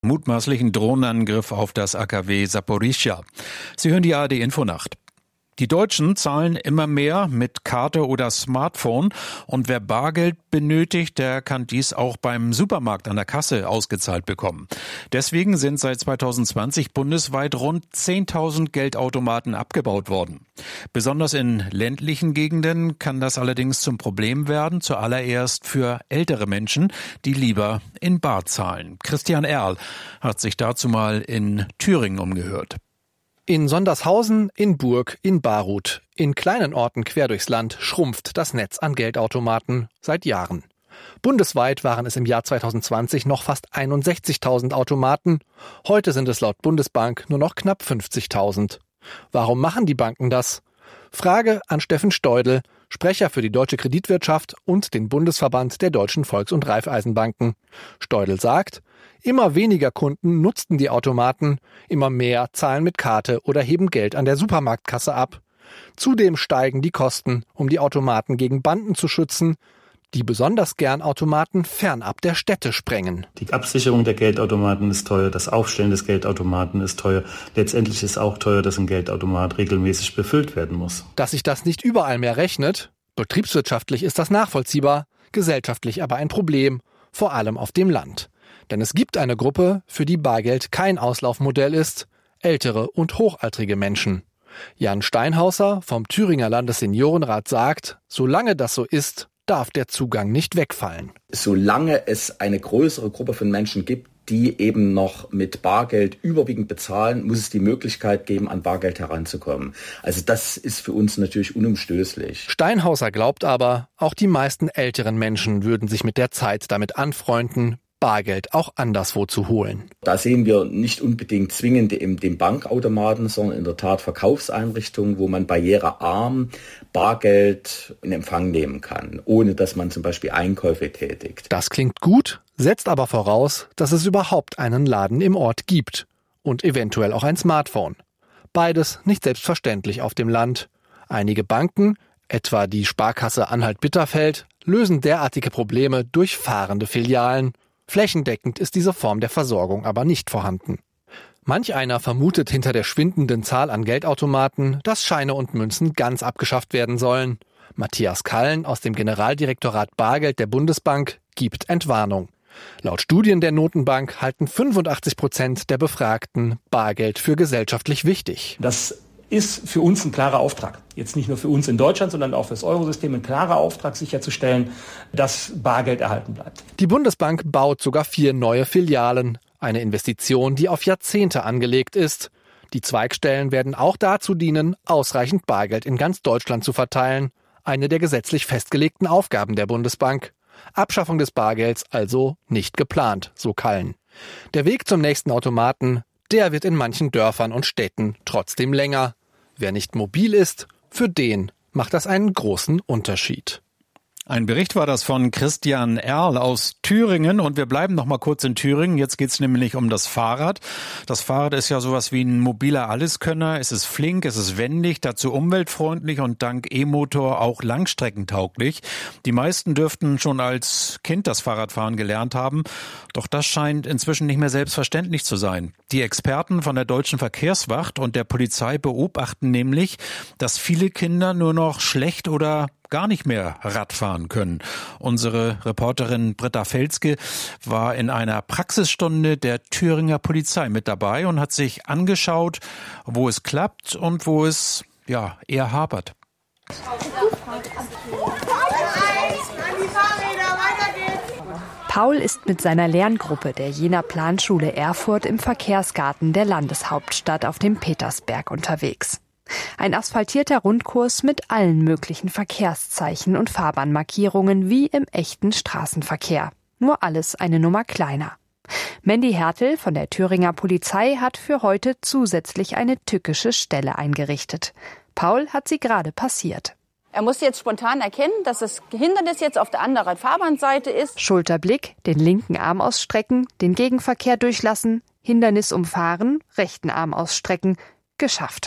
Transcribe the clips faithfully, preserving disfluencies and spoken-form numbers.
Mutmaßlichen Drohnenangriff auf das A K W Saporischschja. Sie hören die A R D-Infonacht. Die Deutschen zahlen immer mehr mit Karte oder Smartphone und wer Bargeld benötigt, der kann dies auch beim Supermarkt an der Kasse ausgezahlt bekommen. Deswegen sind seit zwanzig zwanzig bundesweit rund zehntausend Geldautomaten abgebaut worden. Besonders in ländlichen Gegenden kann das allerdings zum Problem werden, zuallererst für ältere Menschen, die lieber in bar zahlen. Christian Erl hat sich dazu mal in Thüringen umgehört. In Sondershausen, in Burg, in Baruth, in kleinen Orten quer durchs Land schrumpft das Netz an Geldautomaten seit Jahren. Bundesweit waren es im Jahr zwanzig zwanzig noch fast einundsechzigtausend Automaten. Heute sind es laut Bundesbank nur noch knapp fünfzigtausend. Warum machen die Banken das? Frage an Steffen Steudel, Sprecher für die deutsche Kreditwirtschaft und den Bundesverband der deutschen Volks- und Raiffeisenbanken. Steudel sagt, immer weniger Kunden nutzten die Automaten, immer mehr zahlen mit Karte oder heben Geld an der Supermarktkasse ab. Zudem steigen die Kosten, um die Automaten gegen Banden zu schützen, die besonders gern Automaten fernab der Städte sprengen. Die Absicherung der Geldautomaten ist teuer, das Aufstellen des Geldautomaten ist teuer. Letztendlich ist auch teuer, dass ein Geldautomat regelmäßig befüllt werden muss. Dass sich das nicht überall mehr rechnet, betriebswirtschaftlich ist das nachvollziehbar, gesellschaftlich aber ein Problem, vor allem auf dem Land. Denn es gibt eine Gruppe, für die Bargeld kein Auslaufmodell ist, ältere und hochaltrige Menschen. Jan Steinhauser vom Thüringer Landesseniorenrat sagt, solange das so ist, darf der Zugang nicht wegfallen. Solange es eine größere Gruppe von Menschen gibt, die eben noch mit Bargeld überwiegend bezahlen, muss es die Möglichkeit geben, an Bargeld heranzukommen. Also das ist für uns natürlich unumstößlich. Steinhauser glaubt aber, auch die meisten älteren Menschen würden sich mit der Zeit damit anfreunden, Bargeld auch anderswo zu holen. Da sehen wir nicht unbedingt zwingend in den Bankautomaten, sondern in der Tat Verkaufseinrichtungen, wo man barrierearm Bargeld in Empfang nehmen kann, ohne dass man zum Beispiel Einkäufe tätigt. Das klingt gut, setzt aber voraus, dass es überhaupt einen Laden im Ort gibt und eventuell auch ein Smartphone. Beides nicht selbstverständlich auf dem Land. Einige Banken, etwa die Sparkasse Anhalt-Bitterfeld, lösen derartige Probleme durch fahrende Filialen. Flächendeckend ist diese Form der Versorgung aber nicht vorhanden. Manch einer vermutet hinter der schwindenden Zahl an Geldautomaten, dass Scheine und Münzen ganz abgeschafft werden sollen. Matthias Kallen aus dem Generaldirektorat Bargeld der Bundesbank gibt Entwarnung. Laut Studien der Notenbank halten fünfundachtzig Prozent der Befragten Bargeld für gesellschaftlich wichtig. Das ist für uns ein klarer Auftrag. Jetzt nicht nur für uns in Deutschland, sondern auch für das Eurosystem ein klarer Auftrag, sicherzustellen, dass Bargeld erhalten bleibt. Die Bundesbank baut sogar vier neue Filialen. Eine Investition, die auf Jahrzehnte angelegt ist. Die Zweigstellen werden auch dazu dienen, ausreichend Bargeld in ganz Deutschland zu verteilen. Eine der gesetzlich festgelegten Aufgaben der Bundesbank. Abschaffung des Bargelds also nicht geplant, so Kallen. Der Weg zum nächsten Automaten, der wird in manchen Dörfern und Städten trotzdem länger. Wer nicht mobil ist, für den macht das einen großen Unterschied. Ein Bericht war das von Christian Erl aus Thüringen und wir bleiben noch mal kurz in Thüringen. Jetzt geht's nämlich um das Fahrrad. Das Fahrrad ist ja sowas wie ein mobiler Alleskönner. Es ist flink, es ist wendig, dazu umweltfreundlich und dank E-Motor auch langstreckentauglich. Die meisten dürften schon als Kind das Fahrradfahren gelernt haben. Doch das scheint inzwischen nicht mehr selbstverständlich zu sein. Die Experten von der Deutschen Verkehrswacht und der Polizei beobachten nämlich, dass viele Kinder nur noch schlecht oder gar nicht mehr Rad fahren können. Unsere Reporterin Britta Felske war in einer Praxisstunde der Thüringer Polizei mit dabei und hat sich angeschaut, wo es klappt und wo es ja eher hapert. Paul ist mit seiner Lerngruppe der Jena Planschule Erfurt im Verkehrsgarten der Landeshauptstadt auf dem Petersberg unterwegs. Ein asphaltierter Rundkurs mit allen möglichen Verkehrszeichen und Fahrbahnmarkierungen wie im echten Straßenverkehr. Nur alles eine Nummer kleiner. Mandy Hertel von der Thüringer Polizei hat für heute zusätzlich eine tückische Stelle eingerichtet. Paul hat sie gerade passiert. Er muss jetzt spontan erkennen, dass das Hindernis jetzt auf der anderen Fahrbahnseite ist. Schulterblick, den linken Arm ausstrecken, den Gegenverkehr durchlassen, Hindernis umfahren, rechten Arm ausstrecken, geschafft.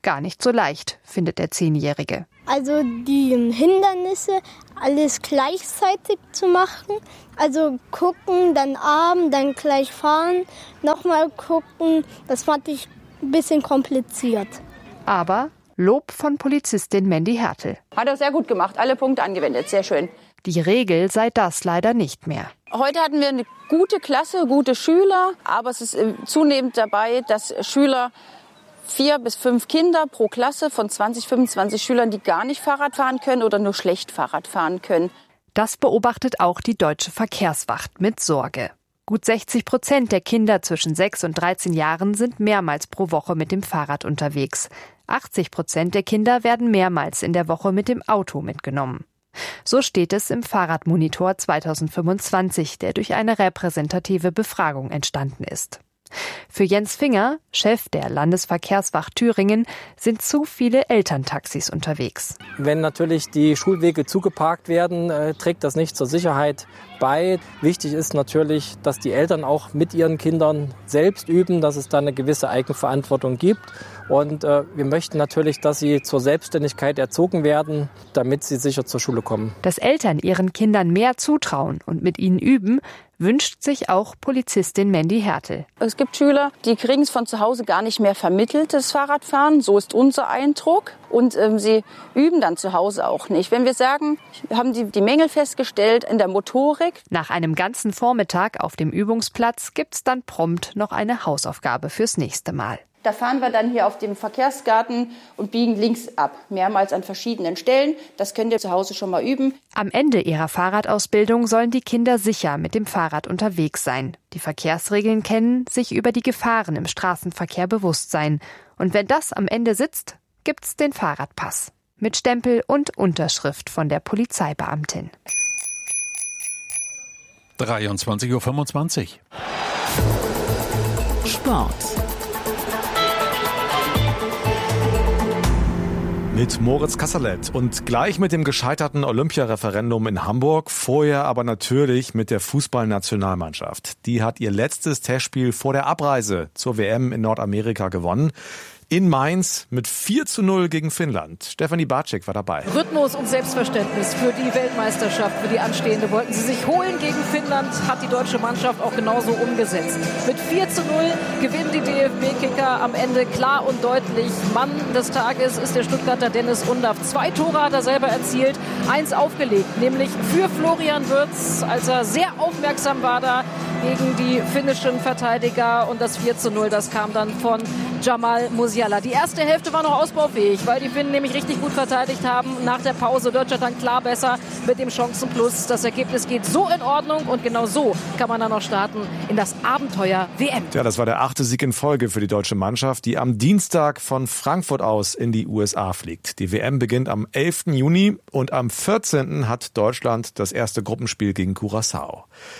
gar nicht so leicht, findet der Zehnjährige. Also die Hindernisse, alles gleichzeitig zu machen. Also gucken, dann Arm, dann gleich fahren, nochmal gucken. Das fand ich ein bisschen kompliziert. Aber Lob von Polizistin Mandy Hertel. Hat er sehr gut gemacht, alle Punkte angewendet, sehr schön. Die Regel sei das leider nicht mehr. Heute hatten wir eine gute Klasse, gute Schüler, aber es ist zunehmend dabei, dass Schüler vier bis fünf Kinder pro Klasse von zwanzig, fünfundzwanzig Schülern, die gar nicht Fahrrad fahren können oder nur schlecht Fahrrad fahren können. Das beobachtet auch die Deutsche Verkehrswacht mit Sorge. Gut sechzig Prozent der Kinder zwischen sechs und dreizehn Jahren sind mehrmals pro Woche mit dem Fahrrad unterwegs. achtzig Prozent der Kinder werden mehrmals in der Woche mit dem Auto mitgenommen. So steht es im Fahrradmonitor zweitausendfünfundzwanzig, der durch eine repräsentative Befragung entstanden ist. Für Jens Finger, Chef der Landesverkehrswacht Thüringen, sind zu viele Elterntaxis unterwegs. Wenn natürlich die Schulwege zugeparkt werden, äh, trägt das nicht zur Sicherheit bei. Wichtig ist natürlich, dass die Eltern auch mit ihren Kindern selbst üben, dass es da eine gewisse Eigenverantwortung gibt. Und äh, wir möchten natürlich, dass sie zur Selbstständigkeit erzogen werden, damit sie sicher zur Schule kommen. Dass Eltern ihren Kindern mehr zutrauen und mit ihnen üben, wünscht sich auch Polizistin Mandy Hertel. Es gibt Schüler, die kriegen es von zu Hause gar nicht mehr vermittelt, das Fahrradfahren. So ist unser Eindruck. Und ähm, sie üben dann zu Hause auch nicht. Wenn wir sagen, wir haben die, die Mängel festgestellt in der Motorik. Nach einem ganzen Vormittag auf dem Übungsplatz gibt's dann prompt noch eine Hausaufgabe fürs nächste Mal. Da fahren wir dann hier auf dem Verkehrsgarten und biegen links ab, mehrmals an verschiedenen Stellen. Das könnt ihr zu Hause schon mal üben. Am Ende ihrer Fahrradausbildung sollen die Kinder sicher mit dem Fahrrad unterwegs sein, die Verkehrsregeln kennen, sich über die Gefahren im Straßenverkehr bewusst sein. Und wenn das am Ende sitzt, gibt's den Fahrradpass mit Stempel und Unterschrift von der Polizeibeamtin. dreiundzwanzig Uhr fünfundzwanzig. Sport. Mit Moritz Kasserlet und gleich mit dem gescheiterten Olympiareferendum in Hamburg, vorher aber natürlich mit der Fußballnationalmannschaft. Die hat ihr letztes Testspiel vor der Abreise zur W M in Nordamerika gewonnen. In Mainz mit vier zu null gegen Finnland. Stefanie Bartschik war dabei. Rhythmus und Selbstverständnis für die Weltmeisterschaft, für die anstehende, wollten sie sich holen gegen Finnland, hat die deutsche Mannschaft auch genauso umgesetzt. Mit vier zu null gewinnen die D F B-Kicker am Ende klar und deutlich. Mann des Tages ist der Stuttgarter Dennis Undaff. Zwei Tore hat er selber erzielt, eins aufgelegt, nämlich für Florian Wirtz, als er sehr aufmerksam war da gegen die finnischen Verteidiger. Und das vier zu null, das kam dann von Jamal Musiala. Die erste Hälfte war noch ausbaufähig, weil die Finnen nämlich richtig gut verteidigt haben. Nach der Pause Deutschland dann klar besser mit dem Chancenplus. Das Ergebnis geht so in Ordnung und genau so kann man dann noch starten in das Abenteuer W M. Ja, das war der achte Sieg in Folge für die deutsche Mannschaft, die am Dienstag von Frankfurt aus in die U S A fliegt. Die W M beginnt am elften Juni und am vierzehnten hat Deutschland das erste Gruppenspiel gegen Curaçao.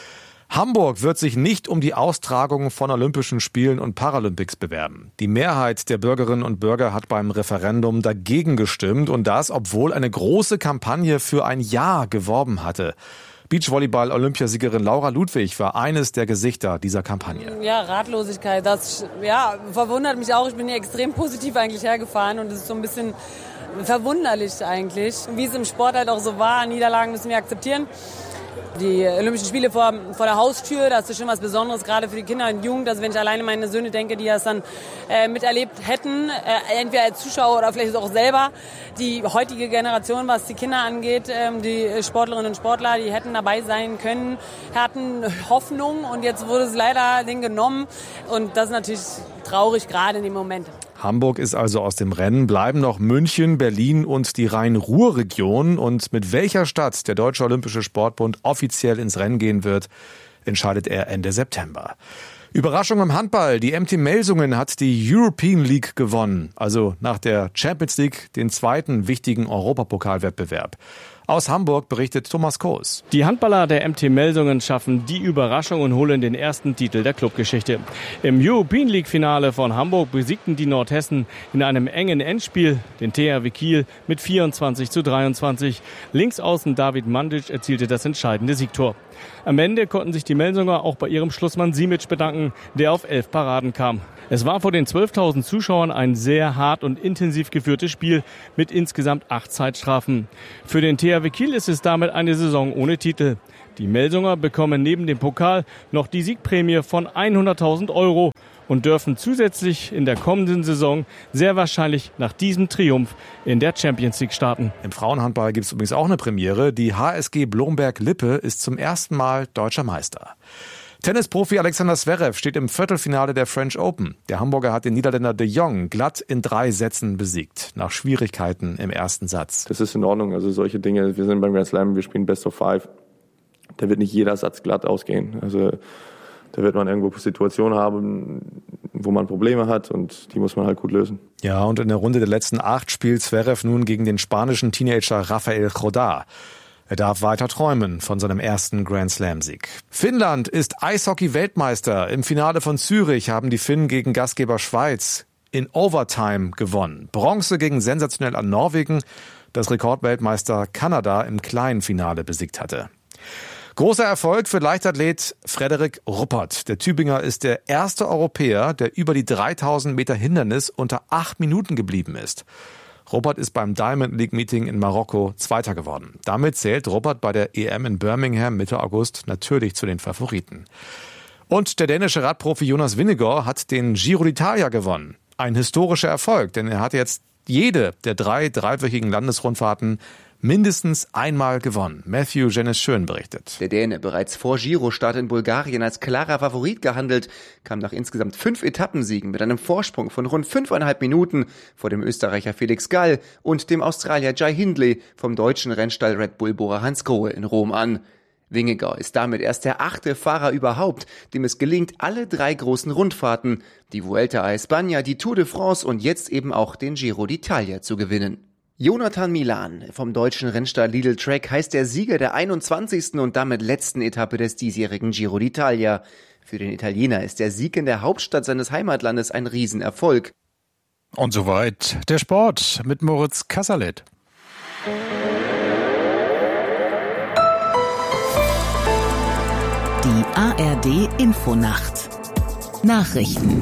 Hamburg wird sich nicht um die Austragung von Olympischen Spielen und Paralympics bewerben. Die Mehrheit der Bürgerinnen und Bürger hat beim Referendum dagegen gestimmt und das, obwohl eine große Kampagne für ein Ja geworben hatte. Beachvolleyball-Olympiasiegerin Laura Ludwig war eines der Gesichter dieser Kampagne. Ja, Ratlosigkeit, das ja, verwundert mich auch. Ich bin hier extrem positiv eigentlich hergefahren und es ist so ein bisschen verwunderlich eigentlich. Wie es im Sport halt auch so war, Niederlagen müssen wir akzeptieren. Die Olympischen Spiele vor, vor der Haustür, das ist schon was Besonderes, gerade für die Kinder und Jugend. Also wenn ich alleine meine Söhne denke, die das dann äh, miterlebt hätten, äh, entweder als Zuschauer oder vielleicht auch selber. Die heutige Generation, was die Kinder angeht, äh, die Sportlerinnen und Sportler, die hätten dabei sein können, hatten Hoffnung und jetzt wurde es leider denen genommen. Und das ist natürlich traurig, gerade in dem Moment. Hamburg ist also aus dem Rennen, bleiben noch München, Berlin und die Rhein-Ruhr-Region. Und mit welcher Stadt der Deutsche Olympische Sportbund offiziell ins Rennen gehen wird, entscheidet er Ende September. Überraschung im Handball. Die M T Melsungen hat die European League gewonnen. Also nach der Champions League den zweiten wichtigen Europapokalwettbewerb. Aus Hamburg berichtet Thomas Koos. Die Handballer der M T Melsungen schaffen die Überraschung und holen den ersten Titel der Clubgeschichte. Im European League Finale von Hamburg besiegten die Nordhessen in einem engen Endspiel den T H W Kiel mit vierundzwanzig zu dreiundzwanzig. Linksaußen David Mandic erzielte das entscheidende Siegtor. Am Ende konnten sich die Melsunger auch bei ihrem Schlussmann Simic bedanken, der auf elf Paraden kam. Es war vor den zwölftausend Zuschauern ein sehr hart und intensiv geführtes Spiel mit insgesamt acht Zeitstrafen. Für den T H W Kiel ist es damit eine Saison ohne Titel. Die Melsunger bekommen neben dem Pokal noch die Siegprämie von hunderttausend Euro und dürfen zusätzlich in der kommenden Saison sehr wahrscheinlich nach diesem Triumph in der Champions League starten. Im Frauenhandball gibt es übrigens auch eine Premiere. Die H S G Blomberg-Lippe ist zum ersten Mal deutscher Meister. Tennisprofi Alexander Zverev steht im Viertelfinale der French Open. Der Hamburger hat den Niederländer de Jong glatt in drei Sätzen besiegt, nach Schwierigkeiten im ersten Satz. Das ist in Ordnung, also solche Dinge, wir sind beim Grand Slam, wir spielen Best of Five. Da wird nicht jeder Satz glatt ausgehen. Also da wird man irgendwo Situationen haben, wo man Probleme hat und die muss man halt gut lösen. Ja, und in der Runde der letzten acht spielt Zverev nun gegen den spanischen Teenager Rafael Jodá. Er darf weiter träumen von seinem ersten Grand-Slam-Sieg. Finnland ist Eishockey-Weltmeister. Im Finale von Zürich haben die Finnen gegen Gastgeber Schweiz in Overtime gewonnen. Bronze gegen sensationell an Norwegen, das Rekordweltmeister Kanada im kleinen Finale besiegt hatte. Großer Erfolg für Leichtathlet Frederik Ruppert. Der Tübinger ist der erste Europäer, der über die dreitausend Meter Hindernis unter acht Minuten geblieben ist. Ruppert ist beim Diamond League Meeting in Marokko Zweiter geworden. Damit zählt Ruppert bei der E M in Birmingham Mitte August natürlich zu den Favoriten. Und der dänische Radprofi Jonas Vingegaard hat den Giro d'Italia gewonnen. Ein historischer Erfolg, denn er hat jetzt jede der drei dreiwöchigen Landesrundfahrten mindestens einmal gewonnen. Matthew Jennis-Schön berichtet. Der Däne, bereits vor Girostart in Bulgarien als klarer Favorit gehandelt, kam nach insgesamt fünf Etappensiegen mit einem Vorsprung von rund fünfeinhalb Minuten vor dem Österreicher Felix Gall und dem Australier Jai Hindley vom deutschen Rennstall Red Bull Bora Hansgrohe in Rom an. Vingegaard ist damit erst der achte Fahrer überhaupt, dem es gelingt, alle drei großen Rundfahrten, die Vuelta a España, die Tour de France und jetzt eben auch den Giro d'Italia zu gewinnen. Jonathan Milan vom deutschen Rennstall Lidl Trek heißt der Sieger der einundzwanzigsten und damit letzten Etappe des diesjährigen Giro d'Italia. Für den Italiener ist der Sieg in der Hauptstadt seines Heimatlandes ein Riesenerfolg. Und soweit der Sport mit Moritz Kasserlet. Die A R D Infonacht. Nachrichten.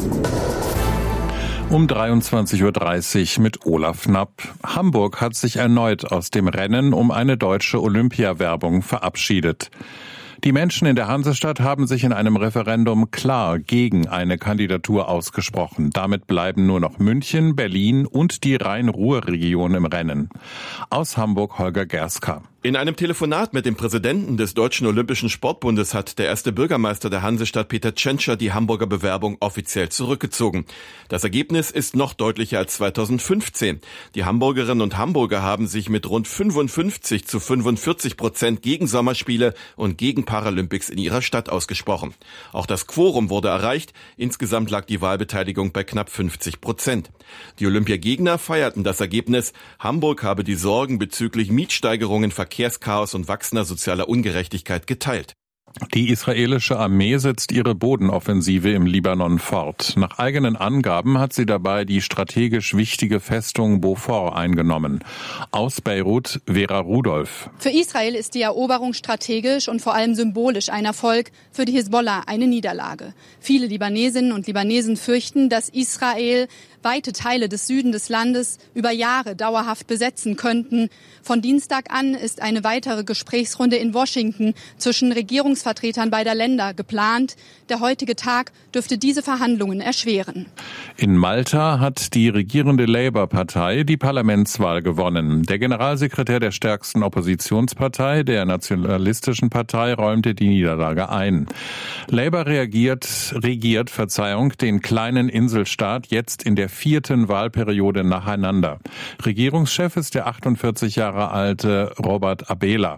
Um dreiundzwanzig Uhr dreißig mit Olaf Knapp. Hamburg hat sich erneut aus dem Rennen um eine deutsche Olympiawerbung verabschiedet. Die Menschen in der Hansestadt haben sich in einem Referendum klar gegen eine Kandidatur ausgesprochen. Damit bleiben nur noch München, Berlin und die Rhein-Ruhr-Region im Rennen. Aus Hamburg Holger Gerska. In einem Telefonat mit dem Präsidenten des Deutschen Olympischen Sportbundes hat der erste Bürgermeister der Hansestadt Peter Tschentscher die Hamburger Bewerbung offiziell zurückgezogen. Das Ergebnis ist noch deutlicher als zweitausendfünfzehn. Die Hamburgerinnen und Hamburger haben sich mit rund fünfundfünfzig zu fünfundvierzig Prozent gegen Sommerspiele und gegen Paralympics in ihrer Stadt ausgesprochen. Auch das Quorum wurde erreicht. Insgesamt lag die Wahlbeteiligung bei knapp fünfzig Prozent. Die Olympiagegner feierten das Ergebnis. Hamburg habe die Sorgen bezüglich Mietsteigerungen, Verkehrschaos und wachsender sozialer Ungerechtigkeit geteilt. Die israelische Armee setzt ihre Bodenoffensive im Libanon fort. Nach eigenen Angaben hat sie dabei die strategisch wichtige Festung Beaufort eingenommen. Aus Beirut, Vera Rudolph. Für Israel ist die Eroberung strategisch und vor allem symbolisch ein Erfolg, für die Hisbollah eine Niederlage. Viele Libanesinnen und Libanesen fürchten, dass Israel weite Teile des Süden des Landes über Jahre dauerhaft besetzen könnten. Von Dienstag an ist eine weitere Gesprächsrunde in Washington zwischen Regierungsvertretern beider Länder geplant. Der heutige Tag dürfte diese Verhandlungen erschweren. In Malta hat die regierende Labour-Partei die Parlamentswahl gewonnen. Der Generalsekretär der stärksten Oppositionspartei, der Nationalistischen Partei, räumte die Niederlage ein. Labour reagiert, regiert, Verzeihung, den kleinen Inselstaat jetzt in der vierten Wahlperiode nacheinander. Regierungschef ist der achtundvierzig Jahre alte Robert Abela.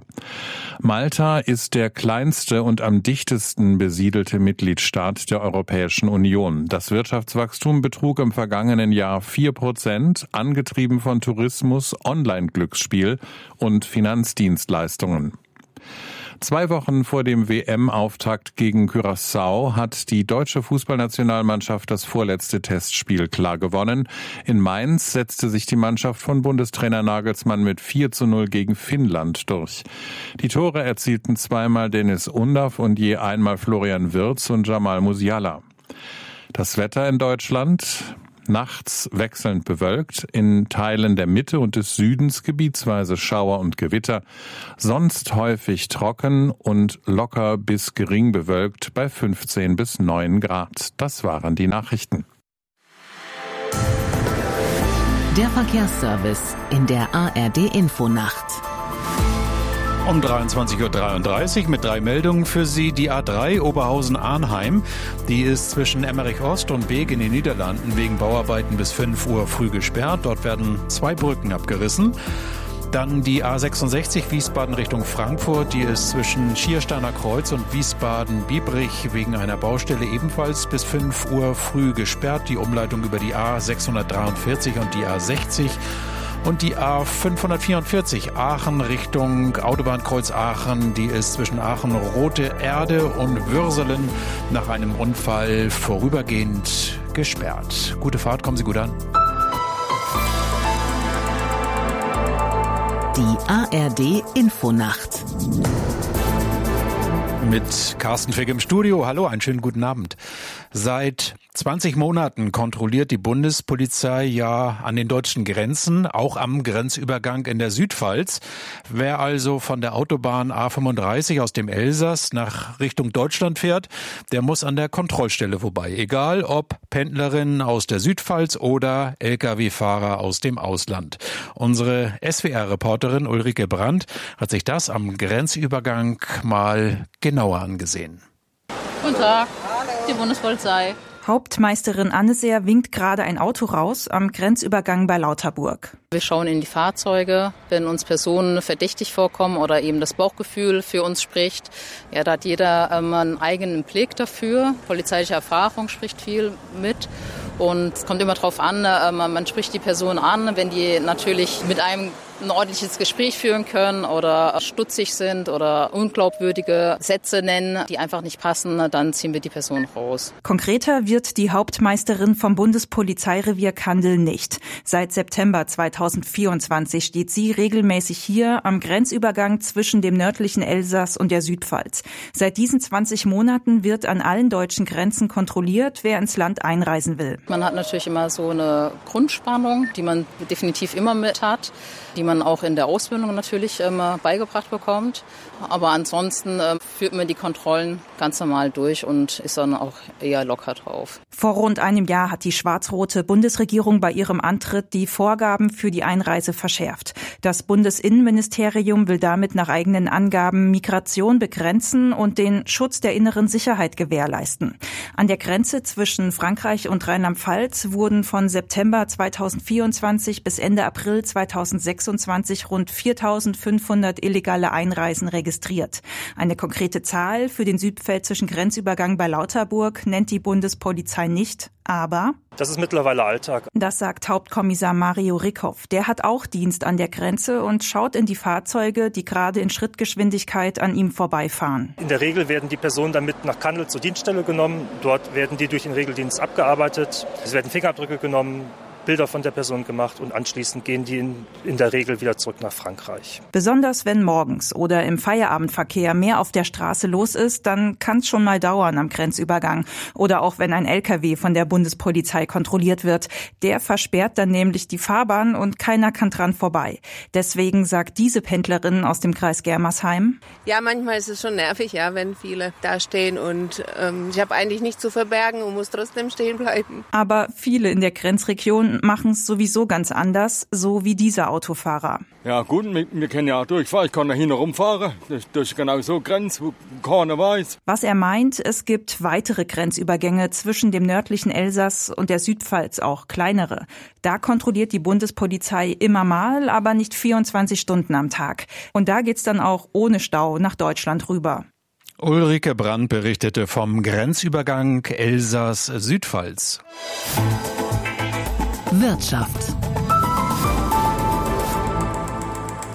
Malta ist der kleinste und am dichtesten besiedelte Mitgliedstaat der Europäischen Union. Das Wirtschaftswachstum betrug im vergangenen Jahr vier Prozent, angetrieben von Tourismus, Online-Glücksspiel und Finanzdienstleistungen. Zwei Wochen vor dem W M-Auftakt gegen Curaçao hat die deutsche Fußballnationalmannschaft das vorletzte Testspiel klar gewonnen. In Mainz setzte sich die Mannschaft von Bundestrainer Nagelsmann mit vier zu null gegen Finnland durch. Die Tore erzielten zweimal Dennis Undav und je einmal Florian Wirtz und Jamal Musiala. Das Wetter in Deutschland: nachts wechselnd bewölkt, in Teilen der Mitte und des Südens gebietsweise Schauer und Gewitter, sonst häufig trocken und locker bis gering bewölkt bei fünfzehn bis neun Grad. Das waren die Nachrichten. Der Verkehrsservice in der A R D-Infonacht. Um dreiundzwanzig Uhr dreiunddreißig mit drei Meldungen für Sie. Die A drei Oberhausen-Arnheim, die ist zwischen Emmerich-Ost und Beek in den Niederlanden wegen Bauarbeiten bis fünf Uhr früh gesperrt. Dort werden zwei Brücken abgerissen. Dann die A sechsundsechzig Wiesbaden Richtung Frankfurt, die ist zwischen Schiersteiner Kreuz und Wiesbaden-Biebrich wegen einer Baustelle ebenfalls bis fünf Uhr früh gesperrt. Die Umleitung über die A sechshundertdreiundvierzig und die A sechzig. Und die A fünfhundertvierundvierzig Aachen Richtung Autobahnkreuz Aachen, die ist zwischen Aachen Rote Erde und Würselen nach einem Unfall vorübergehend gesperrt. Gute Fahrt, kommen Sie gut an. Die A R D-Infonacht. Mit Carsten Fick im Studio. Hallo, einen schönen guten Abend. Seit zwanzig Monaten kontrolliert die Bundespolizei ja an den deutschen Grenzen, auch am Grenzübergang in der Südpfalz. Wer also von der Autobahn A fünfunddreißig aus dem Elsass nach Richtung Deutschland fährt, der muss an der Kontrollstelle vorbei. Egal ob Pendlerin aus der Südpfalz oder L K W-Fahrer aus dem Ausland. Unsere S W R-Reporterin Ulrike Brandt hat sich das am Grenzübergang mal genauer angesehen. Guten Tag, die Bundespolizei. Hauptmeisterin Anneseer winkt gerade ein Auto raus am Grenzübergang bei Lauterburg. Wir schauen in die Fahrzeuge, wenn uns Personen verdächtig vorkommen oder eben das Bauchgefühl für uns spricht. Ja, da hat jeder ähm, einen eigenen Blick dafür. Polizeiliche Erfahrung spricht viel mit. Und es kommt immer darauf an, äh, man spricht die Person an, wenn die natürlich mit einem ein ordentliches Gespräch führen können oder stutzig sind oder unglaubwürdige Sätze nennen, die einfach nicht passen, dann ziehen wir die Person raus. Konkreter wird die Hauptmeisterin vom Bundespolizeirevier Kandel nicht. Seit September zweitausendvierundzwanzig steht sie regelmäßig hier am Grenzübergang zwischen dem nördlichen Elsass und der Südpfalz. Seit diesen zwanzig Monaten wird an allen deutschen Grenzen kontrolliert, wer ins Land einreisen will. Man hat natürlich immer so eine Grundspannung, die man definitiv immer mit hat, die man auch in der Ausbildung natürlich ähm, beigebracht bekommt. Aber ansonsten äh, führt man die Kontrollen ganz normal durch und ist dann auch eher locker drauf. Vor rund einem Jahr hat die schwarz-rote Bundesregierung bei ihrem Antritt die Vorgaben für die Einreise verschärft. Das Bundesinnenministerium will damit nach eigenen Angaben Migration begrenzen und den Schutz der inneren Sicherheit gewährleisten. An der Grenze zwischen Frankreich und Rheinland-Pfalz wurden von September zweitausendvierundzwanzig bis Ende April zweitausendsechsundzwanzig rund viertausendfünfhundert illegale Einreisen registriert. Eine konkrete Zahl für den südpfälzischen Grenzübergang bei Lauterburg nennt die Bundespolizei nicht, aber das ist mittlerweile Alltag. Das sagt Hauptkommissar Mario Rickhoff. Der hat auch Dienst an der Grenze und schaut in die Fahrzeuge, die gerade in Schrittgeschwindigkeit an ihm vorbeifahren. In der Regel werden die Personen dann mit nach Kandel zur Dienststelle genommen. Dort werden die durch den Regeldienst abgearbeitet. Es werden Fingerabdrücke genommen, Bilder von der Person gemacht und anschließend gehen die in, in der Regel wieder zurück nach Frankreich. Besonders wenn morgens oder im Feierabendverkehr mehr auf der Straße los ist, dann kann es schon mal dauern am Grenzübergang. Oder auch wenn ein L K W von der Bundespolizei kontrolliert wird. Der versperrt dann nämlich die Fahrbahn und keiner kann dran vorbei. Deswegen sagt diese Pendlerin aus dem Kreis Germersheim: Ja, manchmal ist es schon nervig, ja, wenn viele da stehen und ähm, ich habe eigentlich nichts zu verbergen und muss trotzdem stehen bleiben. Aber viele in der Grenzregion machen es sowieso ganz anders, so wie dieser Autofahrer. Ja gut, wir, wir können ja auch durchfahren. Ich kann da hin rumfahren. Das, das ist genau so Grenz, wo keiner weiß. Was er meint, es gibt weitere Grenzübergänge zwischen dem nördlichen Elsass und der Südpfalz, auch kleinere. Da kontrolliert die Bundespolizei immer mal, aber nicht vierundzwanzig Stunden am Tag. Und da geht's dann auch ohne Stau nach Deutschland rüber. Ulrike Brandt berichtete vom Grenzübergang Elsass-Südpfalz. Wirtschaft.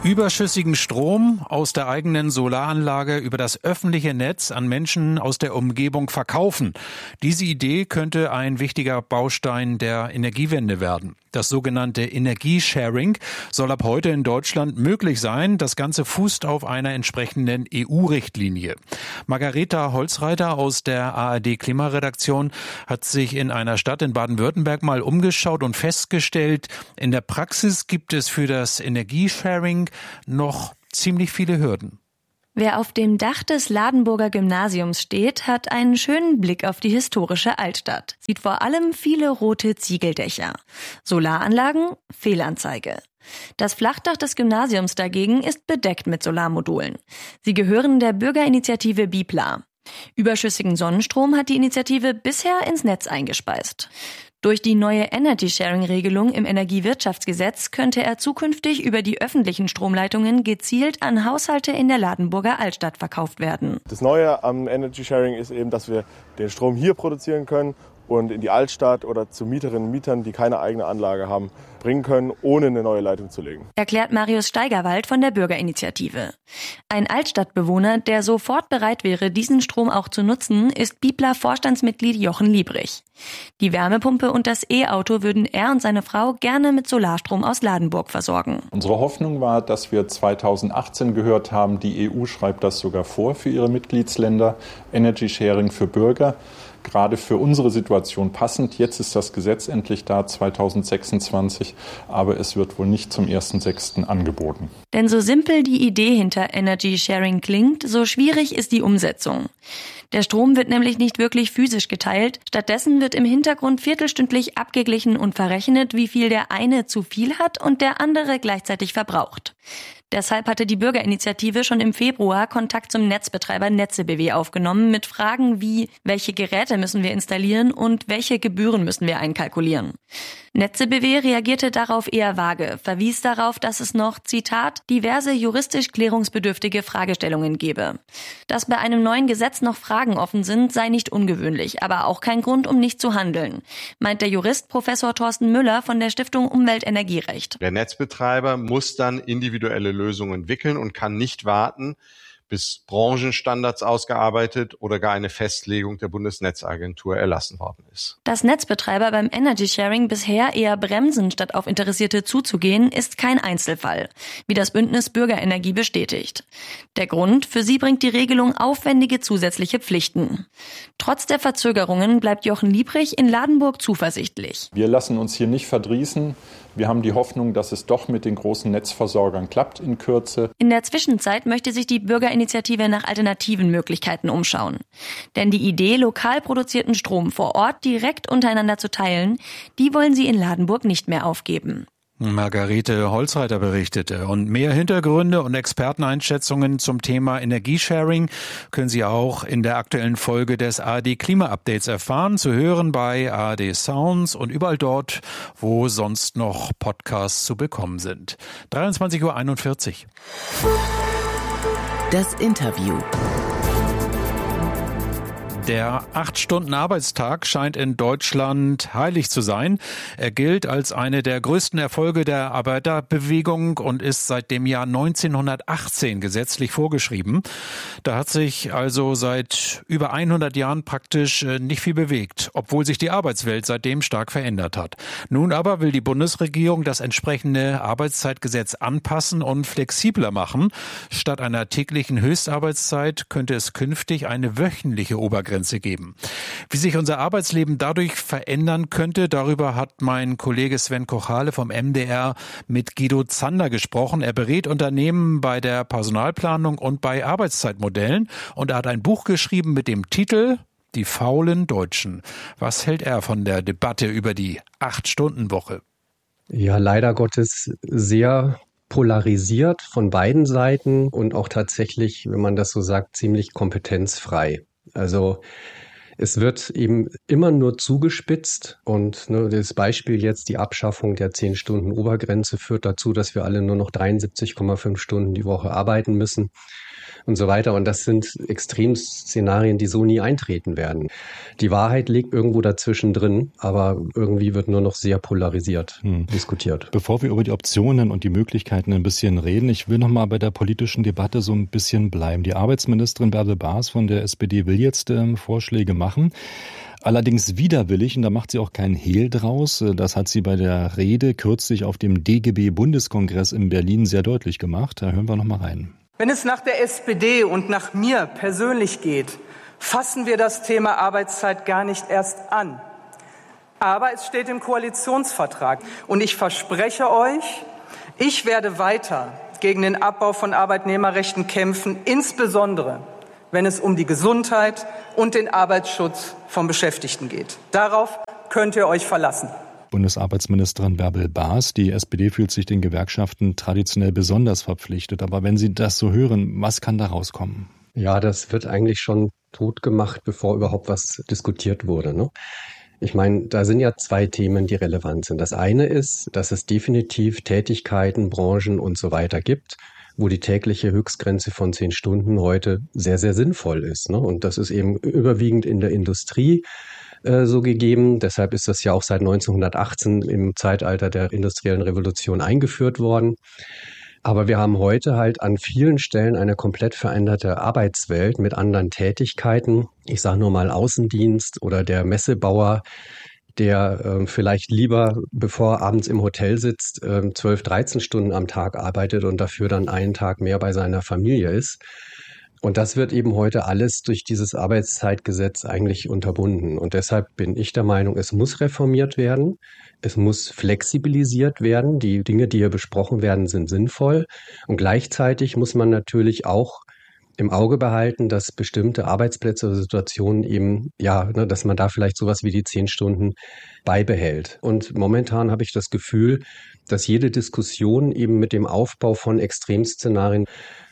Überschüssigen Strom aus der eigenen Solaranlage über das öffentliche Netz an Menschen aus der Umgebung verkaufen. Diese Idee könnte ein wichtiger Baustein der Energiewende werden. Das sogenannte Energiesharing soll ab heute in Deutschland möglich sein. Das Ganze fußt auf einer entsprechenden E U-Richtlinie. Margareta Holzreiter aus der A R D-Klimaredaktion hat sich in einer Stadt in Baden-Württemberg mal umgeschaut und festgestellt, in der Praxis gibt es für das Energiesharing noch ziemlich viele Hürden. Wer auf dem Dach des Ladenburger Gymnasiums steht, hat einen schönen Blick auf die historische Altstadt. Sieht vor allem viele rote Ziegeldächer. Solaranlagen? Fehlanzeige. Das Flachdach des Gymnasiums dagegen ist bedeckt mit Solarmodulen. Sie gehören der Bürgerinitiative Bipla. Überschüssigen Sonnenstrom hat die Initiative bisher ins Netz eingespeist. Durch die neue Energy-Sharing-Regelung im Energiewirtschaftsgesetz könnte er zukünftig über die öffentlichen Stromleitungen gezielt an Haushalte in der Ladenburger Altstadt verkauft werden. Das Neue am Energy-Sharing ist eben, dass wir den Strom hier produzieren können und in die Altstadt oder zu Mieterinnen und Mietern, die keine eigene Anlage haben, bringen können, ohne eine neue Leitung zu legen. Erklärt Marius Steigerwald von der Bürgerinitiative. Ein Altstadtbewohner, der sofort bereit wäre, diesen Strom auch zu nutzen, ist Bipla-Vorstandsmitglied Jochen Liebrich. Die Wärmepumpe und das E-Auto würden er und seine Frau gerne mit Solarstrom aus Ladenburg versorgen. Unsere Hoffnung war, dass wir zweitausendachtzehn gehört haben, die E U schreibt das sogar vor für ihre Mitgliedsländer, Energy Sharing für Bürger. Gerade für unsere Situation passend. Jetzt ist das Gesetz endlich da, zweitausendsechsundzwanzig, aber es wird wohl nicht zum ersten sechsten angeboten. Denn so simpel die Idee hinter Energy Sharing klingt, so schwierig ist die Umsetzung. Der Strom wird nämlich nicht wirklich physisch geteilt. Stattdessen wird im Hintergrund viertelstündlich abgeglichen und verrechnet, wie viel der eine zu viel hat und der andere gleichzeitig verbraucht. Deshalb hatte die Bürgerinitiative schon im Februar Kontakt zum Netzbetreiber Netze B W aufgenommen mit Fragen wie, welche Geräte müssen wir installieren und welche Gebühren müssen wir einkalkulieren. Netze B W reagierte darauf eher vage, verwies darauf, dass es noch, Zitat, diverse juristisch klärungsbedürftige Fragestellungen gebe. Dass bei einem neuen Gesetz noch Fragen offen sind, sei nicht ungewöhnlich, aber auch kein Grund, um nicht zu handeln, meint der Jurist Professor Thorsten Müller von der Stiftung Umwelt-Energierecht. Der Netzbetreiber muss dann individuelle Lösungen entwickeln und kann nicht warten, bis Branchenstandards ausgearbeitet oder gar eine Festlegung der Bundesnetzagentur erlassen worden ist. Dass Netzbetreiber beim Energy Sharing bisher eher bremsen, statt auf Interessierte zuzugehen, ist kein Einzelfall, wie das Bündnis Bürgerenergie bestätigt. Der Grund, für sie bringt die Regelung aufwendige zusätzliche Pflichten. Trotz der Verzögerungen bleibt Jochen Liebrich in Ladenburg zuversichtlich. Wir lassen uns hier nicht verdrießen. Wir haben die Hoffnung, dass es doch mit den großen Netzversorgern klappt in Kürze. In der Zwischenzeit möchte sich die Bürgerinitiative nach alternativen Möglichkeiten umschauen. Denn die Idee, lokal produzierten Strom vor Ort direkt untereinander zu teilen, die wollen sie in Ladenburg nicht mehr aufgeben. Margarete Holzreiter berichtete. Und mehr Hintergründe und Experteneinschätzungen zum Thema Energiesharing können Sie auch in der aktuellen Folge des A R D Klima-Updates erfahren, zu hören bei A R D Sounds und überall dort, wo sonst noch Podcasts zu bekommen sind. dreiundzwanzig Uhr einundvierzig. Das Interview. Der acht-Stunden-Arbeitstag scheint in Deutschland heilig zu sein. Er gilt als eine der größten Erfolge der Arbeiterbewegung und ist seit dem Jahr neunzehnhundertachtzehn gesetzlich vorgeschrieben. Da hat sich also seit über hundert Jahren praktisch nicht viel bewegt, obwohl sich die Arbeitswelt seitdem stark verändert hat. Nun aber will die Bundesregierung das entsprechende Arbeitszeitgesetz anpassen und flexibler machen. Statt einer täglichen Höchstarbeitszeit könnte es künftig eine wöchentliche Obergrenze geben. Wie sich unser Arbeitsleben dadurch verändern könnte, darüber hat mein Kollege Sven Kochale vom M D R mit Guido Zander gesprochen. Er berät Unternehmen bei der Personalplanung und bei Arbeitszeitmodellen und er hat ein Buch geschrieben mit dem Titel Die faulen Deutschen. Was hält er von der Debatte über die Acht-Stunden-Woche? Ja, leider Gottes sehr polarisiert von beiden Seiten und auch tatsächlich, wenn man das so sagt, ziemlich kompetenzfrei. Also es wird eben immer nur zugespitzt und ne, das Beispiel jetzt, die Abschaffung der zehn Stunden Obergrenze führt dazu, dass wir alle nur noch dreiundsiebzig Komma fünf Stunden die Woche arbeiten müssen. und so weiter. Und das sind Extremszenarien, die so nie eintreten werden. Die Wahrheit liegt irgendwo dazwischen drin, aber irgendwie wird nur noch sehr polarisiert hm. diskutiert. Bevor wir über die Optionen und die Möglichkeiten ein bisschen reden, ich will noch mal bei der politischen Debatte so ein bisschen bleiben. Die Arbeitsministerin Bärbel Baas von der S P D will jetzt ähm, Vorschläge machen. Allerdings widerwillig, und da macht sie auch keinen Hehl draus. Das hat sie bei der Rede kürzlich auf dem D G B-Bundeskongress in Berlin sehr deutlich gemacht. Da hören wir noch mal rein. Wenn es nach der S P D und nach mir persönlich geht, fassen wir das Thema Arbeitszeit gar nicht erst an. Aber es steht im Koalitionsvertrag. Und ich verspreche euch, ich werde weiter gegen den Abbau von Arbeitnehmerrechten kämpfen, insbesondere wenn es um die Gesundheit und den Arbeitsschutz von Beschäftigten geht. Darauf könnt ihr euch verlassen. Bundesarbeitsministerin Bärbel Baas, die S P D fühlt sich den Gewerkschaften traditionell besonders verpflichtet. Aber wenn Sie das so hören, was kann da rauskommen? Ja, das wird eigentlich schon tot gemacht, bevor überhaupt was diskutiert wurde, ne? Ich meine, da sind ja zwei Themen, die relevant sind. Das eine ist, dass es definitiv Tätigkeiten, Branchen und so weiter gibt, wo die tägliche Höchstgrenze von zehn Stunden heute sehr, sehr sinnvoll ist, ne? Und das ist eben überwiegend in der Industrie äh, so gegeben. Deshalb ist das ja auch seit neunzehnhundertachtzehn im Zeitalter der industriellen Revolution eingeführt worden. Aber wir haben heute halt an vielen Stellen eine komplett veränderte Arbeitswelt mit anderen Tätigkeiten. Ich sage nur mal Außendienst oder der Messebauer, der äh, vielleicht lieber, bevor er abends im Hotel sitzt, äh, zwölf, dreizehn Stunden am Tag arbeitet und dafür dann einen Tag mehr bei seiner Familie ist. Und das wird eben heute alles durch dieses Arbeitszeitgesetz eigentlich unterbunden. Und deshalb bin ich der Meinung, es muss reformiert werden. Es muss flexibilisiert werden. Die Dinge, die hier besprochen werden, sind sinnvoll. Und gleichzeitig muss man natürlich auch im Auge behalten, dass bestimmte Arbeitsplätze oder Situationen eben, ja, ne, dass man da vielleicht sowas wie die zehn Stunden beibehält. Und momentan habe ich das Gefühl, dass jede Diskussion eben mit dem Aufbau von Extremszenarien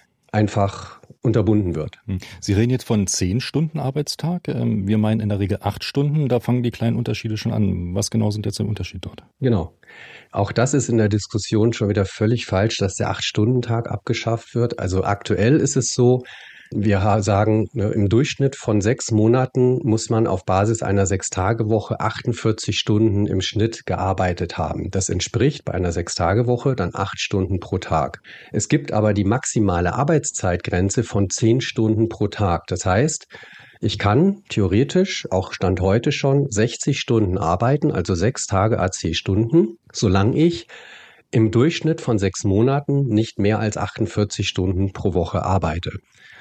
einfach unterbunden wird. Sie reden jetzt von zehn Stunden Arbeitstag. Wir meinen in der Regel acht Stunden. Da fangen die kleinen Unterschiede schon an. Was genau sind jetzt der Unterschied dort? Genau. Auch das ist in der Diskussion schon wieder völlig falsch, dass der acht-Stunden-Tag abgeschafft wird. Also aktuell ist es so, wir sagen, im Durchschnitt von sechs Monaten muss man auf Basis einer Sechs-Tage-Woche achtundvierzig Stunden im Schnitt gearbeitet haben. Das entspricht bei einer Sechs-Tage-Woche dann acht Stunden pro Tag. Es gibt aber die maximale Arbeitszeitgrenze von zehn Stunden pro Tag. Das heißt, ich kann theoretisch, auch Stand heute schon, sechzig Stunden arbeiten, also sechs Tage à zehn Stunden, solange ich im Durchschnitt von sechs Monaten nicht mehr als achtundvierzig Stunden pro Woche arbeite.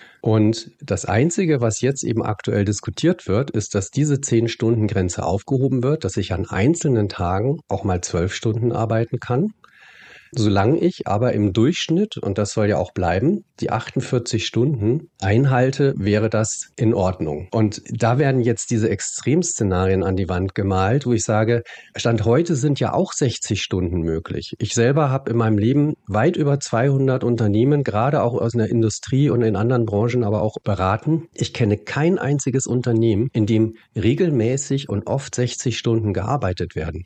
Und das Einzige, was jetzt eben aktuell diskutiert wird, ist, dass diese zehn-Stunden-Grenze aufgehoben wird, dass ich an einzelnen Tagen auch mal zwölf Stunden arbeiten kann. Solange ich aber im Durchschnitt, und das soll ja auch bleiben, die achtundvierzig Stunden einhalte, wäre das in Ordnung. Und da werden jetzt diese Extremszenarien an die Wand gemalt, wo ich sage, Stand heute sind ja auch sechzig Stunden möglich. Ich selber habe in meinem Leben weit über zweihundert Unternehmen, gerade auch aus der Industrie und in anderen Branchen, aber auch beraten. Ich kenne kein einziges Unternehmen, in dem regelmäßig und oft sechzig Stunden gearbeitet werden.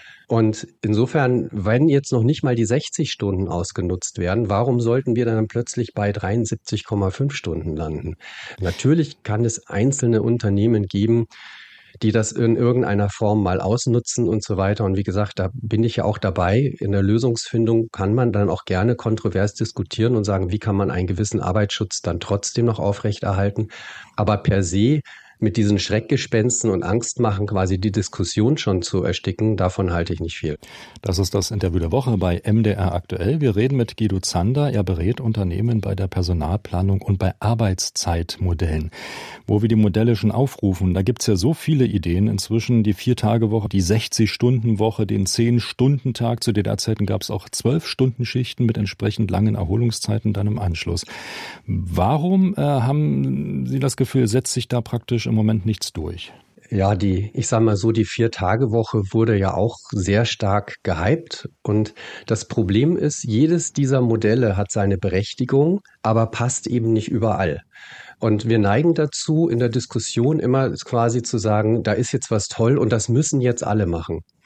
Und insofern, wenn jetzt noch nicht mal die sechzig Stunden ausgenutzt werden, warum sollten wir dann plötzlich bei dreiundsiebzig Komma fünf Stunden landen? Natürlich kann es einzelne Unternehmen geben, die das in irgendeiner Form mal ausnutzen und so weiter. Und wie gesagt, da bin ich ja auch dabei. In der Lösungsfindung kann man dann auch gerne kontrovers diskutieren und sagen, wie kann man einen gewissen Arbeitsschutz dann trotzdem noch aufrechterhalten. Aber per se mit diesen Schreckgespensten und Angstmachen quasi die Diskussion schon zu ersticken, davon halte ich nicht viel. Das ist das Interview der Woche bei M D R aktuell. Wir reden mit Guido Zander. Er berät Unternehmen bei der Personalplanung und bei Arbeitszeitmodellen. Wo wir die Modelle schon aufrufen, da gibt's ja so viele Ideen. Inzwischen die Vier-Tage-Woche, die sechzig-Stunden-Woche, den Zehn-Stunden-Tag. Zu D D R-Zeiten gab es auch Zwölf-Stunden-Schichten mit entsprechend langen Erholungszeiten dann im Anschluss. Warum äh, haben Sie das Gefühl, setzt sich da praktisch im Moment nichts durch? Ja, die, ich sag mal so, die Vier-Tage-Woche wurde ja auch sehr stark gehypt. Und das Problem ist, jedes dieser Modelle hat seine Berechtigung, aber passt eben nicht überall. Und wir neigen dazu, in der Diskussion immer quasi zu sagen, da ist jetzt was toll und das müssen jetzt alle machen.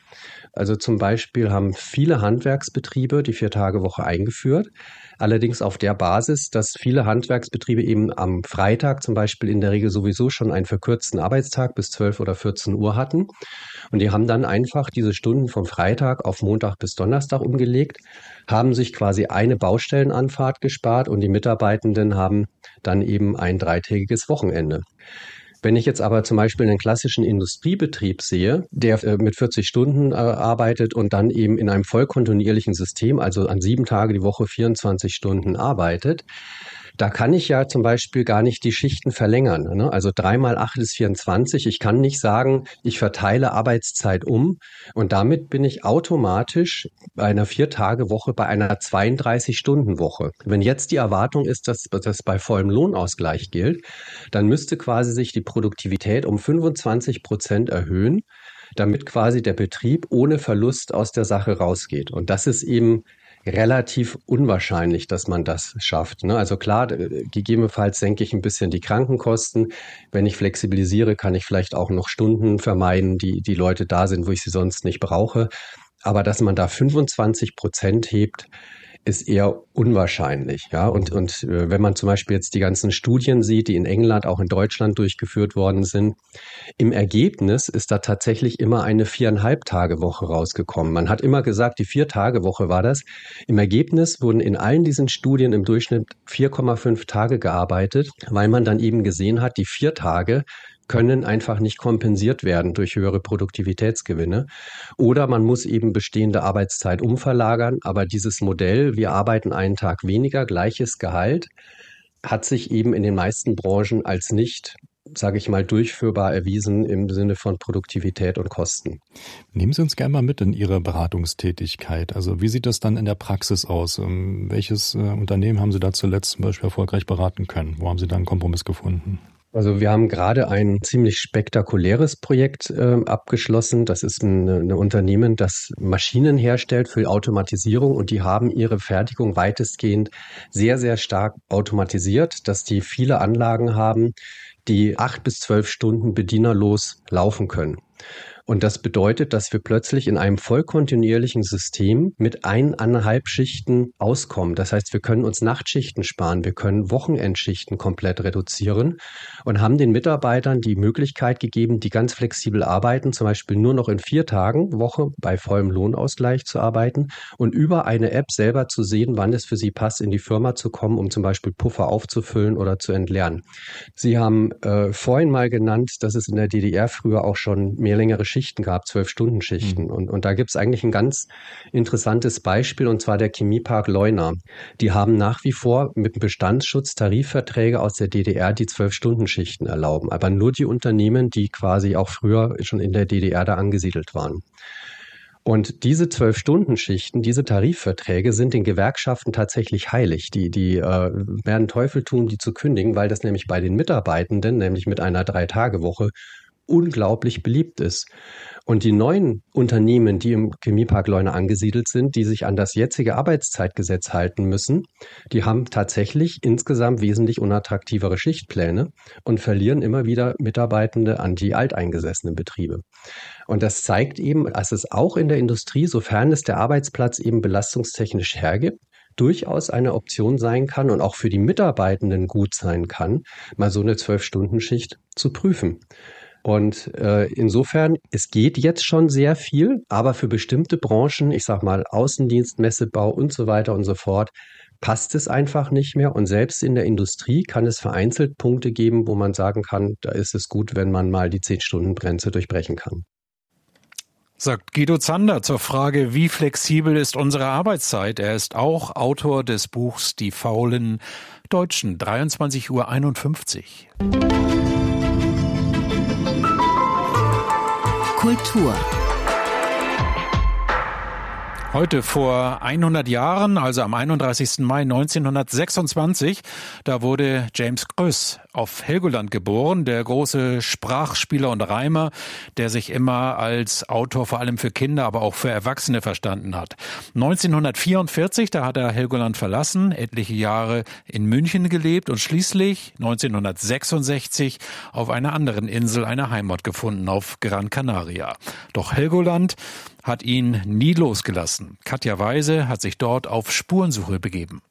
Also zum Beispiel haben viele Handwerksbetriebe die Vier-Tage-Woche eingeführt. Allerdings auf der Basis, dass viele Handwerksbetriebe eben am Freitag zum Beispiel in der Regel sowieso schon einen verkürzten Arbeitstag bis zwölf oder vierzehn Uhr hatten. Und die haben dann einfach diese Stunden vom Freitag auf Montag bis Donnerstag umgelegt, haben sich quasi eine Baustellenanfahrt gespart und die Mitarbeitenden haben dann eben ein dreitägiges Wochenende. Wenn ich jetzt aber zum Beispiel einen klassischen Industriebetrieb sehe, der äh, mit vierzig Stunden äh, arbeitet und dann eben in einem vollkontinuierlichen System, also an sieben Tage die Woche vierundzwanzig Stunden arbeitet, da kann ich ja zum Beispiel gar nicht die Schichten verlängern. Ne? Also drei mal acht ist vierundzwanzig. Ich kann nicht sagen, ich verteile Arbeitszeit um und damit bin ich automatisch bei einer Vier-Tage-Woche bei einer zweiunddreißig-Stunden-Woche. Wenn jetzt die Erwartung ist, dass das bei vollem Lohnausgleich gilt, dann müsste quasi sich die Produktivität um fünfundzwanzig Prozent erhöhen, damit quasi der Betrieb ohne Verlust aus der Sache rausgeht. Und das ist eben relativ unwahrscheinlich, dass man das schafft. Ne? Also klar, gegebenenfalls senke ich ein bisschen die Krankenkosten. Wenn ich flexibilisiere, kann ich vielleicht auch noch Stunden vermeiden, die die Leute da sind, wo ich sie sonst nicht brauche. Aber dass man da fünfundzwanzig Prozent hebt, ist eher unwahrscheinlich. Ja, und, und äh, wenn man zum Beispiel jetzt die ganzen Studien sieht, die in England, auch in Deutschland durchgeführt worden sind, im Ergebnis ist da tatsächlich immer eine viereinhalb Tage Woche rausgekommen. Man hat immer gesagt, die vier Tage Woche war das. Im Ergebnis wurden in allen diesen Studien im Durchschnitt vier Komma fünf Tage gearbeitet, weil man dann eben gesehen hat, die vier Tage können einfach nicht kompensiert werden durch höhere Produktivitätsgewinne. Oder man muss eben bestehende Arbeitszeit umverlagern. Aber dieses Modell, wir arbeiten einen Tag weniger, gleiches Gehalt, hat sich eben in den meisten Branchen als nicht, sage ich mal, durchführbar erwiesen im Sinne von Produktivität und Kosten. Nehmen Sie uns gerne mal mit in Ihre Beratungstätigkeit. Also wie sieht das dann in der Praxis aus? Welches Unternehmen haben Sie da zuletzt zum Beispiel erfolgreich beraten können? Wo haben Sie da einen Kompromiss gefunden? Also wir haben gerade ein ziemlich spektakuläres Projekt äh, abgeschlossen. Das ist ein, ein Unternehmen, das Maschinen herstellt für Automatisierung und die haben ihre Fertigung weitestgehend sehr, sehr stark automatisiert, dass die viele Anlagen haben, die acht bis zwölf Stunden bedienerlos laufen können. Und das bedeutet, dass wir plötzlich in einem vollkontinuierlichen System mit eineinhalb Schichten auskommen. Das heißt, wir können uns Nachtschichten sparen, wir können Wochenendschichten komplett reduzieren und haben den Mitarbeitern die Möglichkeit gegeben, die ganz flexibel arbeiten, zum Beispiel nur noch in vier Tagen Woche bei vollem Lohnausgleich zu arbeiten und über eine App selber zu sehen, wann es für sie passt, in die Firma zu kommen, um zum Beispiel Puffer aufzufüllen oder zu entleeren. Sie haben äh, vorhin mal genannt, dass es in der D D R früher auch schon mehr längere Schichten gab, zwölf-Stunden-Schichten. Mhm. Und, und da gibt es eigentlich ein ganz interessantes Beispiel, und zwar der Chemiepark Leuna. Die haben nach wie vor mit dem Bestandsschutz Tarifverträge aus der D D R, die zwölf-Stunden-Schichten erlauben. Aber nur die Unternehmen, die quasi auch früher schon in der D D R da angesiedelt waren. Und diese zwölf-Stunden-Schichten, diese Tarifverträge sind den Gewerkschaften tatsächlich heilig. Die, die äh, werden Teufel tun, die zu kündigen, weil das nämlich bei den Mitarbeitenden, nämlich mit einer Drei-Tage-Woche, unglaublich beliebt ist. Und die neuen Unternehmen, die im Chemiepark Leuna angesiedelt sind, die sich an das jetzige Arbeitszeitgesetz halten müssen, die haben tatsächlich insgesamt wesentlich unattraktivere Schichtpläne und verlieren immer wieder Mitarbeitende an die alteingesessenen Betriebe. Und das zeigt eben, dass es auch in der Industrie, sofern es der Arbeitsplatz eben belastungstechnisch hergibt, durchaus eine Option sein kann und auch für die Mitarbeitenden gut sein kann, mal so eine zwölf-Stunden-Schicht zu prüfen. Und äh, insofern, es geht jetzt schon sehr viel, aber für bestimmte Branchen, ich sag mal Außendienst, Messebau und so weiter und so fort, passt es einfach nicht mehr. Und selbst in der Industrie kann es vereinzelt Punkte geben, wo man sagen kann, da ist es gut, wenn man mal die zehn-Stunden-Grenze durchbrechen kann. Sagt Guido Zander zur Frage, wie flexibel ist unsere Arbeitszeit? Er ist auch Autor des Buchs Die faulen Deutschen, dreiundzwanzig Uhr einundfünfzig. Kultur. Heute vor hundert Jahren, also am einunddreißigsten Mai neunzehnhundertsechsundzwanzig, da wurde James Kröss auf Helgoland geboren, der große Sprachspieler und Reimer, der sich immer als Autor vor allem für Kinder, aber auch für Erwachsene verstanden hat. neunzehnhundertvierundvierzig, da hat er Helgoland verlassen, etliche Jahre in München gelebt und schließlich neunzehnhundertsechsundsechzig auf einer anderen Insel eine Heimat gefunden, auf Gran Canaria. Doch Helgoland hat ihn nie losgelassen. Katja Weise hat sich dort auf Spurensuche begeben.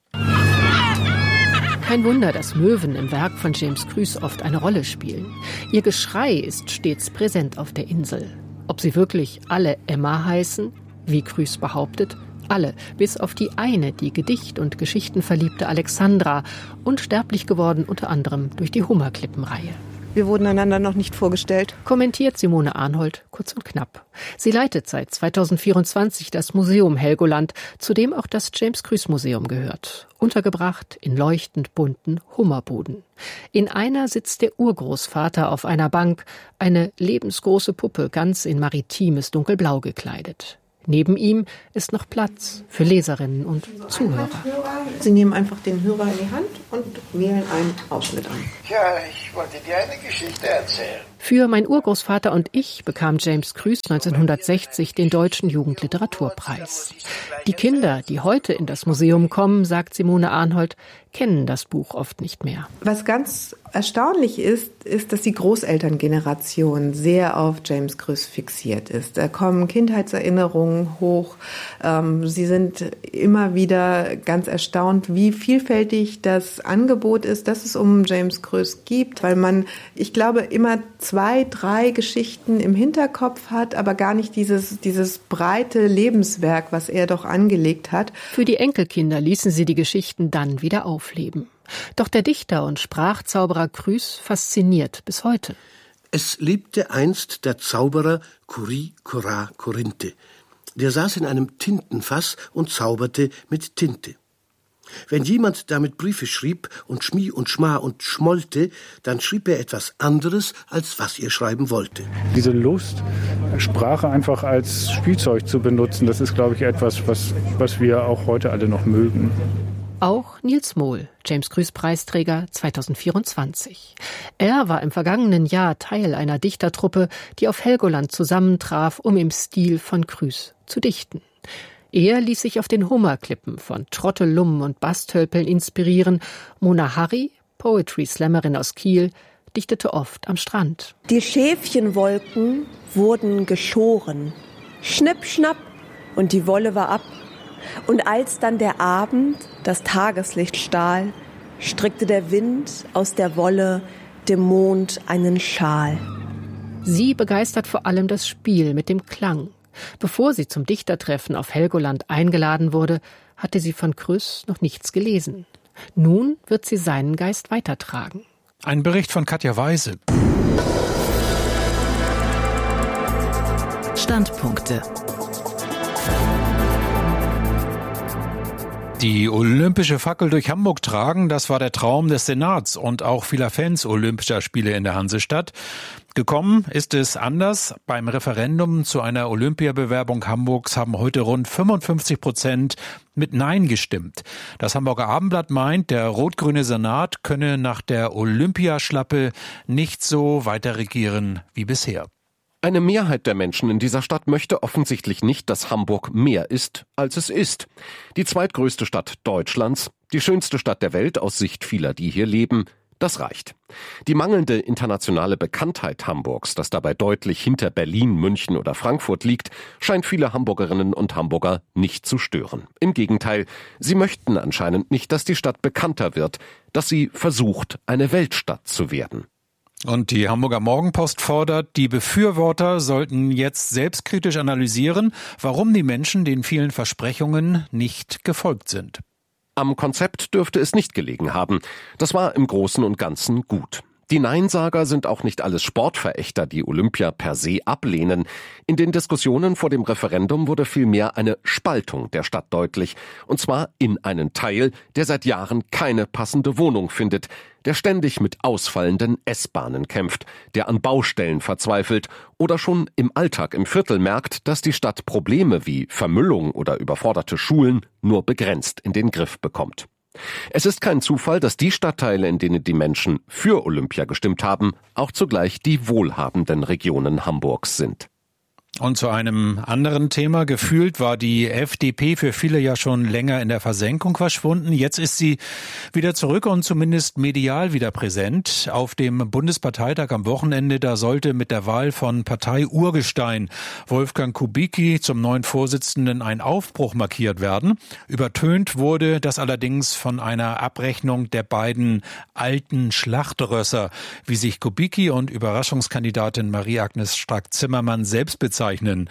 Kein Wunder, dass Möwen im Werk von James Kröss oft eine Rolle spielen. Ihr Geschrei ist stets präsent auf der Insel. Ob sie wirklich alle Emma heißen, wie Kröss behauptet, alle, bis auf die eine, die Gedicht- und Geschichtenverliebte Alexandra, unsterblich geworden unter anderem durch die Hummerklippenreihe. Wir wurden einander noch nicht vorgestellt. Kommentiert Simone Arnhold kurz und knapp. Sie leitet seit zweitausendvierundzwanzig das Museum Helgoland, zu dem auch das James Kröss Museum gehört. Untergebracht in leuchtend bunten Hummerbuden. In einer sitzt der Urgroßvater auf einer Bank, eine lebensgroße Puppe, ganz in maritimes Dunkelblau gekleidet. Neben ihm ist noch Platz für Leserinnen und Zuhörer. Sie nehmen einfach den Hörer in die Hand und wählen einen Ausschnitt an. Ja, ich wollte dir eine Geschichte erzählen. Für Mein Urgroßvater und ich bekam James Kröss neunzehnhundertsechzig den Deutschen Jugendliteraturpreis. Die Kinder, die heute in das Museum kommen, sagt Simone Arnhold, kennen das Buch oft nicht mehr. Was ganz erstaunlich ist, ist, dass die Großelterngeneration sehr auf James Kröss fixiert ist. Da kommen Kindheitserinnerungen hoch. Sie sind immer wieder ganz erstaunt, wie vielfältig das Angebot ist, das es um James Kröss gibt, weil man, ich glaube, immer zwei, drei Geschichten im Hinterkopf hat, aber gar nicht dieses, dieses breite Lebenswerk, was er doch angelegt hat. Für die Enkelkinder ließen sie die Geschichten dann wieder aufleben. Doch der Dichter und Sprachzauberer Kröss fasziniert bis heute. Es lebte einst der Zauberer Kuri Kora Korinthe. Der saß in einem Tintenfass und zauberte mit Tinte. Wenn jemand damit Briefe schrieb und Schmi und Schma und schmollte, dann schrieb er etwas anderes, als was er schreiben wollte. Diese Lust, Sprache einfach als Spielzeug zu benutzen, das ist, glaube ich, etwas, was, was wir auch heute alle noch mögen. Auch Nils Mohl, James Kröss Preisträger zweitausendvierundzwanzig. Er war im vergangenen Jahr Teil einer Dichtertruppe, die auf Helgoland zusammentraf, um im Stil von Kröss zu dichten. Er ließ sich auf den Hummerklippen von Trottelum und Bastölpeln inspirieren. Mona Harry, Poetry-Slammerin aus Kiel, dichtete oft am Strand. Die Schäfchenwolken wurden geschoren. Schnipp, schnapp, und die Wolle war ab. Und als dann der Abend das Tageslicht stahl, strickte der Wind aus der Wolle dem Mond einen Schal. Sie begeistert vor allem das Spiel mit dem Klang. Bevor sie zum Dichtertreffen auf Helgoland eingeladen wurde, hatte sie von Kröss noch nichts gelesen. Nun wird sie seinen Geist weitertragen. Ein Bericht von Katja Weise. Standpunkte. Die olympische Fackel durch Hamburg tragen, das war der Traum des Senats und auch vieler Fans olympischer Spiele in der Hansestadt. Gekommen ist es anders. Beim Referendum zu einer Olympiabewerbung Hamburgs haben heute rund fünfundfünfzig Prozent mit Nein gestimmt. Das Hamburger Abendblatt meint, der rot-grüne Senat könne nach der Olympiaschlappe nicht so weiter regieren wie bisher. Eine Mehrheit der Menschen in dieser Stadt möchte offensichtlich nicht, dass Hamburg mehr ist, als es ist. Die zweitgrößte Stadt Deutschlands, die schönste Stadt der Welt aus Sicht vieler, die hier leben, das reicht. Die mangelnde internationale Bekanntheit Hamburgs, das dabei deutlich hinter Berlin, München oder Frankfurt liegt, scheint viele Hamburgerinnen und Hamburger nicht zu stören. Im Gegenteil, sie möchten anscheinend nicht, dass die Stadt bekannter wird, dass sie versucht, eine Weltstadt zu werden. Und die Hamburger Morgenpost fordert, die Befürworter sollten jetzt selbstkritisch analysieren, warum die Menschen den vielen Versprechungen nicht gefolgt sind. Am Konzept dürfte es nicht gelegen haben. Das war im Großen und Ganzen gut. Die Neinsager sind auch nicht alles Sportverächter, die Olympia per se ablehnen. In den Diskussionen vor dem Referendum wurde vielmehr eine Spaltung der Stadt deutlich. Und zwar in einen Teil, der seit Jahren keine passende Wohnung findet, der ständig mit ausfallenden S-Bahnen kämpft, der an Baustellen verzweifelt oder schon im Alltag im Viertel merkt, dass die Stadt Probleme wie Vermüllung oder überforderte Schulen nur begrenzt in den Griff bekommt. Es ist kein Zufall, dass die Stadtteile, in denen die Menschen für Olympia gestimmt haben, auch zugleich die wohlhabenden Regionen Hamburgs sind. Und zu einem anderen Thema. Gefühlt war die F D P für viele ja schon länger in der Versenkung verschwunden. Jetzt ist sie wieder zurück und zumindest medial wieder präsent. Auf dem Bundesparteitag am Wochenende, da sollte mit der Wahl von Partei-Urgestein Wolfgang Kubicki zum neuen Vorsitzenden ein Aufbruch markiert werden. Übertönt wurde das allerdings von einer Abrechnung der beiden alten Schlachtrösser, wie sich Kubicki und Überraschungskandidatin Marie-Agnes Strack-Zimmermann selbst bezeichnen.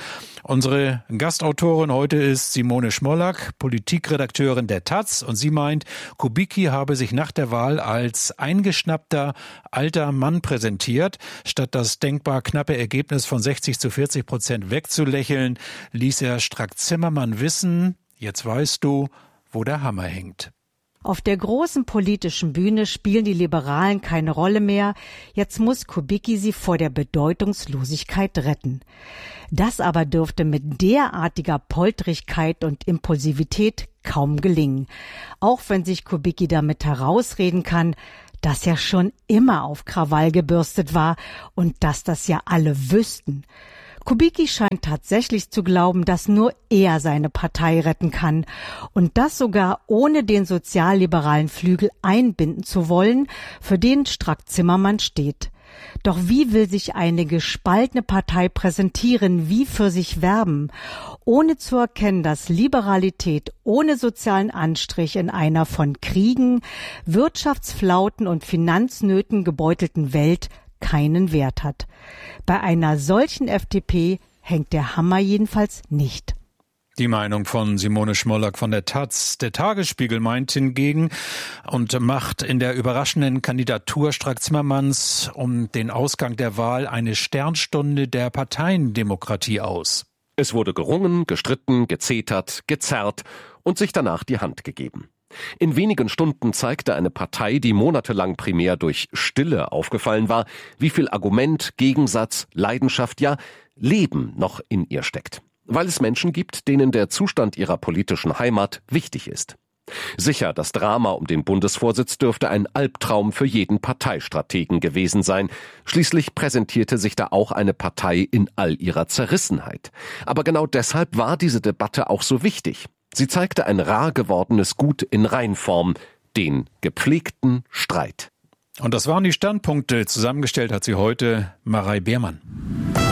Unsere Gastautorin heute ist Simone Schmollack, Politikredakteurin der Taz, und sie meint, Kubicki habe sich nach der Wahl als eingeschnappter alter Mann präsentiert. Statt das denkbar knappe Ergebnis von sechzig zu vierzig Prozent wegzulächeln, ließ er Strack-Zimmermann wissen, jetzt weißt du, wo der Hammer hängt. Auf der großen politischen Bühne spielen die Liberalen keine Rolle mehr. Jetzt muss Kubicki sie vor der Bedeutungslosigkeit retten. Das aber dürfte mit derartiger Poltrigkeit und Impulsivität kaum gelingen. Auch wenn sich Kubicki damit herausreden kann, dass er schon immer auf Krawall gebürstet war und dass das ja alle wüssten. Kubicki scheint tatsächlich zu glauben, dass nur er seine Partei retten kann und das sogar ohne den sozialliberalen Flügel einbinden zu wollen, für den Strack-Zimmermann steht. Doch wie will sich eine gespaltene Partei präsentieren, wie für sich werben, ohne zu erkennen, dass Liberalität ohne sozialen Anstrich in einer von Kriegen, Wirtschaftsflauten und Finanznöten gebeutelten Welt keinen Wert hat. Bei einer solchen F D P hängt der Hammer jedenfalls nicht. Die Meinung von Simone Schmollack von der Taz. Der Tagesspiegel meint hingegen und macht in der überraschenden Kandidatur Strack-Zimmermanns um den Ausgang der Wahl eine Sternstunde der Parteiendemokratie aus. Es wurde gerungen, gestritten, gezetert, gezerrt und sich danach die Hand gegeben. In wenigen Stunden zeigte eine Partei, die monatelang primär durch Stille aufgefallen war, wie viel Argument, Gegensatz, Leidenschaft, ja Leben noch in ihr steckt. Weil es Menschen gibt, denen der Zustand ihrer politischen Heimat wichtig ist. Sicher, das Drama um den Bundesvorsitz dürfte ein Albtraum für jeden Parteistrategen gewesen sein. Schließlich präsentierte sich da auch eine Partei in all ihrer Zerrissenheit. Aber genau deshalb war diese Debatte auch so wichtig. Sie zeigte ein rar gewordenes Gut in Reinform, den gepflegten Streit. Und das waren die Standpunkte. Zusammengestellt hat sie heute Marei Beermann.